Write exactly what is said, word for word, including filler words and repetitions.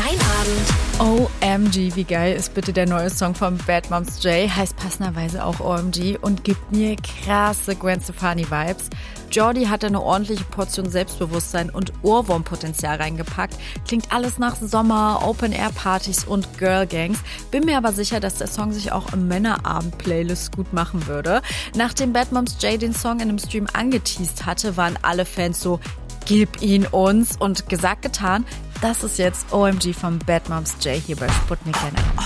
Dein Abend. O M G, wie geil ist bitte der neue Song von Bad Moms J, heißt passenderweise auch O M G und gibt mir krasse Gwen Stefani-Vibes. Jordi hat eine ordentliche Portion Selbstbewusstsein und Ohrwurmpotenzial reingepackt. Klingt alles nach Sommer, Open-Air-Partys und Girl-Gangs. Bin mir aber sicher, dass der Song sich auch im Männerabend-Playlist gut machen würde. Nachdem Bad Moms J den Song in einem Stream angeteased hatte, waren alle Fans so, gib ihn uns. Und gesagt, getan, das ist jetzt O M G von Bad Moms J hier bei Sputnik.